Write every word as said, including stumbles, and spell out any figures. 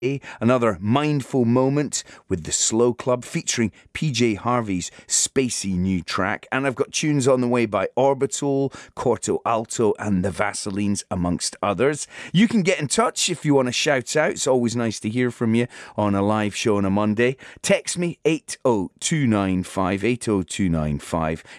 Another mindful moment with the Slow Club featuring P J Harvey's spacey new track. And I've got tunes on the way by Orbital, Corto Alto and the Vaselines, amongst others. You can get in touch if you want to shout out. It's always nice to hear from you on a live show on a Monday. Text me eight oh two nine five, eight oh two nine five.